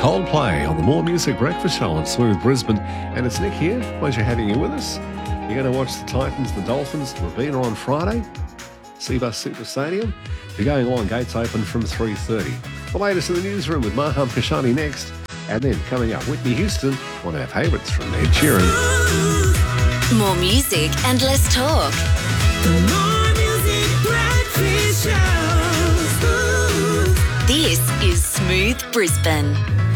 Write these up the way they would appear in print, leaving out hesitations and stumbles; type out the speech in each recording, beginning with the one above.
Coldplay on the More Music Breakfast Show on Smooth Brisbane. And it's Nick here. Pleasure having you with us. You're going to watch the Titans, the Dolphins, Ravina on Friday. Cbus Super Stadium. You're going along, gates open from 3:30. The latest in the newsroom with Maham Kashani next. And then coming up, Whitney Houston, one of our favourites from Ed Sheeran. More music and less talk. The More Music Breakfast Show. This is Smooth Brisbane.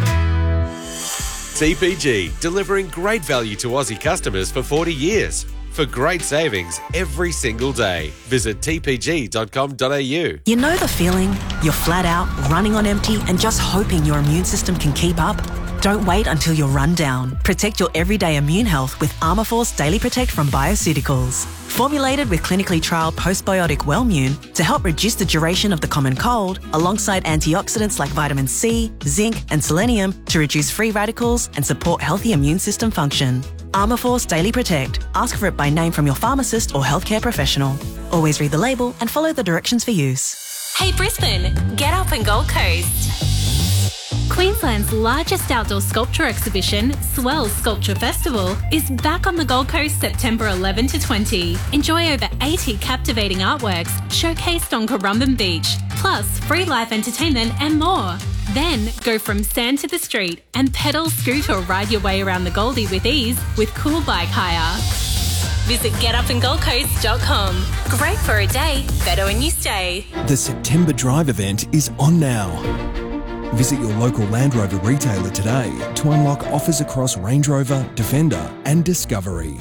TPG, delivering great value to Aussie customers for 40 years. For great savings every single day. Visit tpg.com.au. You know the feeling? You're flat out, running on empty and just hoping your immune system can keep up? Don't wait until you're run down. Protect your everyday immune health with Armourforce Daily Protect from Bioceuticals. Formulated with clinically trialled postbiotic Wellmune to help reduce the duration of the common cold, alongside antioxidants like vitamin C, zinc and selenium to reduce free radicals and support healthy immune system function. Armourforce Daily Protect. Ask for it by name from your pharmacist or healthcare professional. Always read the label and follow the directions for use. Hey Brisbane, get up and Gold Coast. Queensland's largest outdoor sculpture exhibition, Swell Sculpture Festival, is back on the Gold Coast September 11 to 20. Enjoy over 80 captivating artworks showcased on Currumbin Beach, plus free live entertainment and more. Then go from sand to the street and pedal, scoot or ride your way around the Goldie with ease with Cool Bike Hire. Visit getupandgoldcoast.com. Great for a day, better when you stay. The September Drive event is on now. Visit your local Land Rover retailer today to unlock offers across Range Rover, Defender and Discovery.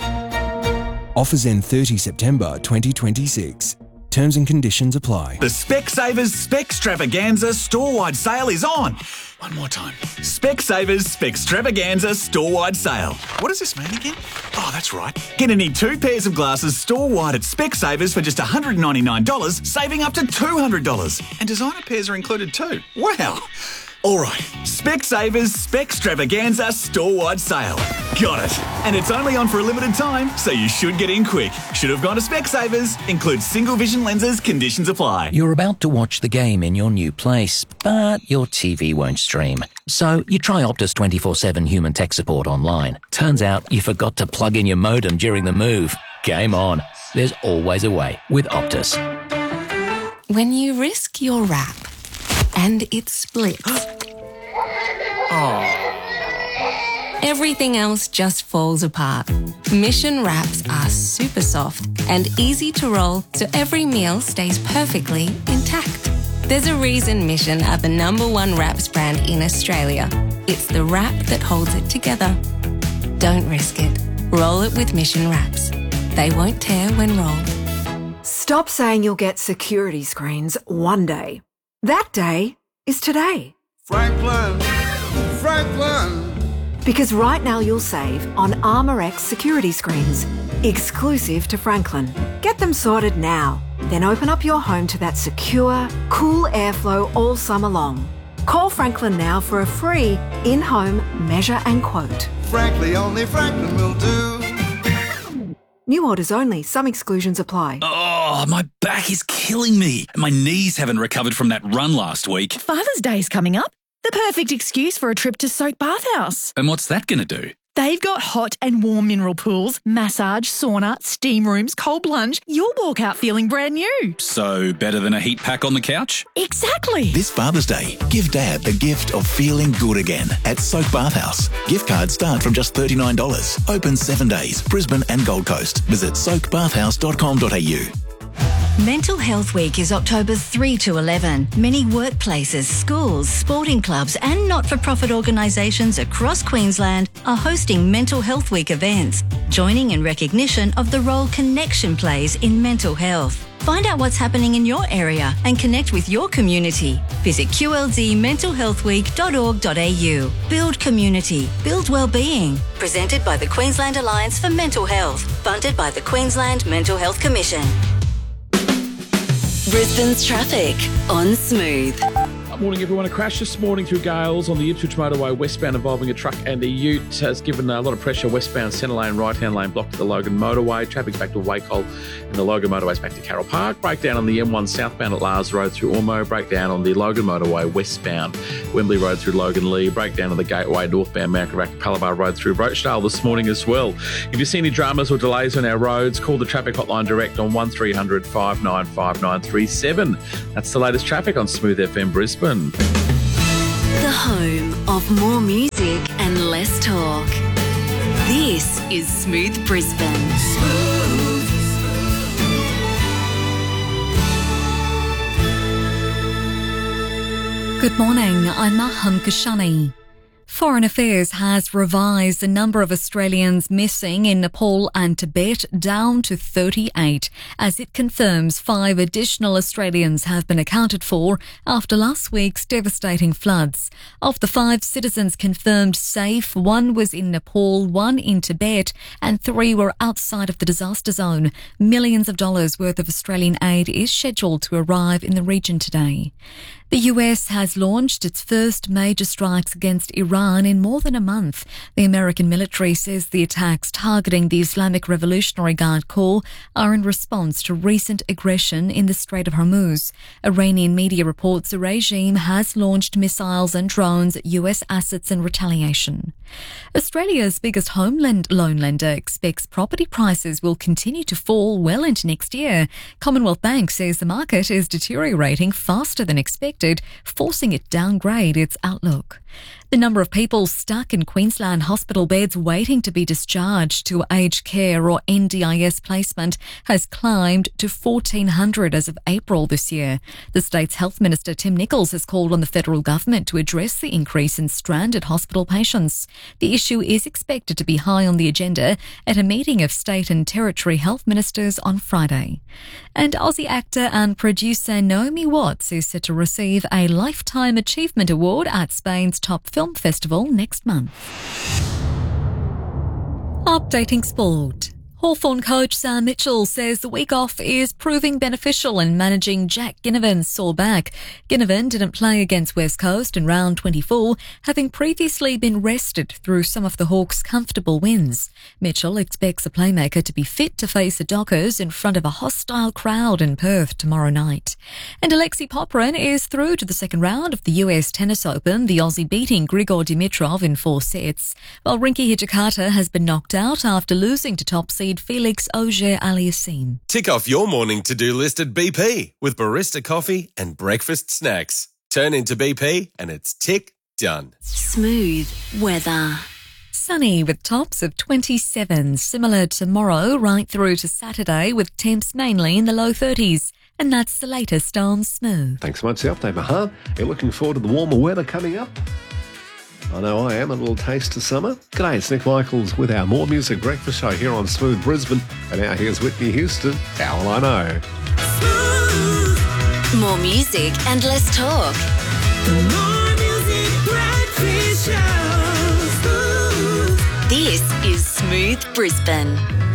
Offers end 30 September 2026. Terms and conditions apply. The Specsavers Specstravaganza store-wide sale is on. One more time. Specsavers Specstravaganza store-wide sale. What does this mean again? Oh, that's right. Get any 2 pairs of glasses store-wide at Specsavers for just $199, saving up to $200. And designer pairs are included too. Wow. All right, Specsavers Specstravaganza store-wide sale. Got it. And it's only on for a limited time, so you should get in quick. Should have gone to Specsavers. Includes single vision lenses. Conditions apply. You're about to watch the game in your new place, but your TV won't stream. So you try Optus 24/7 human tech support online. Turns out you forgot to plug in your modem during the move. Game on. There's always a way with Optus. When you risk your wrap and it splits. Everything else just falls apart. Mission wraps are super soft and easy to roll, so every meal stays perfectly intact. There's a reason Mission are the #1 wraps brand in Australia. It's the wrap that holds it together. Don't risk it. Roll it with Mission wraps. They won't tear when rolled. Stop saying you'll get security screens one day. That day is today. Franklin. Because right now you'll save on ArmorX security screens, exclusive to Franklin. Get them sorted now. Then open up your home to that secure, cool airflow all summer long. Call Franklin now for a free in-home measure and quote. Frankly, only Franklin will do. New orders only. Some exclusions apply. Oh, my back is killing me. My knees haven't recovered from that run last week. Father's Day's coming up. The perfect excuse for a trip to Soak Bathhouse. And what's that going to do? They've got hot and warm mineral pools, massage, sauna, steam rooms, cold plunge. You'll walk out feeling brand new. So better than a heat pack on the couch? Exactly. This Father's Day, give Dad the gift of feeling good again at Soak Bathhouse. Gift cards start from just $39. Open 7 days, Brisbane and Gold Coast. Visit soakbathhouse.com.au. Mental Health Week is October 3 to 11. Many workplaces, schools, sporting clubs and not-for-profit organisations across Queensland are hosting Mental Health Week events, joining in recognition of the role connection plays in mental health. Find out what's happening in your area and connect with your community. Visit qldmentalhealthweek.org.au. Build community. Build wellbeing. Presented by the Queensland Alliance for Mental Health. Funded by the Queensland Mental Health Commission. Brisbane's traffic on Smooth. Morning, everyone. A crash this morning through Gales on the Ipswich motorway westbound involving a truck and a ute has given a lot of pressure westbound centre lane, right-hand lane blocked to the Logan motorway. Traffic back to Wacol and the Logan motorways back to Carroll Park. Breakdown on the M1 southbound at Lars Road through Ormo. Breakdown on the Logan motorway westbound Wembley Road through Logan Lee. Breakdown on the Gateway northbound Mount Gravatt Palabar Road through Rochdale this morning as well. If you see any dramas or delays on our roads, call the traffic hotline direct on 1300 595 937. That's the latest traffic on Smooth FM Brisbane. The home of more music and less talk. This is Smooth Brisbane. Good morning, I'm Maham Kashani. Foreign Affairs has revised the number of Australians missing in Nepal and Tibet down to 38, as it confirms 5 additional Australians have been accounted for after last week's devastating floods. Of the 5 citizens confirmed safe, 1 was in Nepal, 1 in Tibet, and 3 were outside of the disaster zone. Millions of dollars worth of Australian aid is scheduled to arrive in the region today. The US has launched its first major strikes against Iran in more than a month. The American military says the attacks targeting the Islamic Revolutionary Guard Corps are in response to recent aggression in the Strait of Hormuz. Iranian media reports the regime has launched missiles and drones at US assets in retaliation. Australia's biggest home loan lender expects property prices will continue to fall well into next year. Commonwealth Bank says the market is deteriorating faster than expected, forcing it to downgrade its outlook. The number of people stuck in Queensland hospital beds waiting to be discharged to aged care or NDIS placement has climbed to 1,400 as of April this year. The state's Health Minister Tim Nicholls has called on the federal government to address the increase in stranded hospital patients. The issue is expected to be high on the agenda at a meeting of state and territory health ministers on Friday. And Aussie actor and producer Naomi Watts is set to receive a Lifetime Achievement Award at Spain's top film festival next month. Updating sport. Hawthorn coach Sam Mitchell says the week off is proving beneficial in managing Jack Ginnivan's sore back. Ginnivan didn't play against West Coast in round 24, having previously been rested through some of the Hawks' comfortable wins. Mitchell expects the playmaker to be fit to face the Dockers in front of a hostile crowd in Perth tomorrow night. And Alexei Popyrin is through to the second round of the US Tennis Open, the Aussie beating Grigor Dimitrov in 4 sets, while Rinky Hijikata has been knocked out after losing to top seed Felix Auger-Aliassime. Tick off your morning to-do list at BP with barista coffee and breakfast snacks. Turn into BP and it's tick done. Smooth weather. Sunny with tops of 27, similar tomorrow right through to Saturday with temps mainly in the low 30s. And that's the latest on Smooth. Thanks so much for the update, Maha. You're looking forward to the warmer weather coming up? I know I am. A little taste of summer. G'day, it's Nick Michaels with our More Music Breakfast Show here on Smooth Brisbane. And now here's Whitney Houston, How Will I Know? More music and less talk. The More Music Breakfast Show. This is Smooth Brisbane.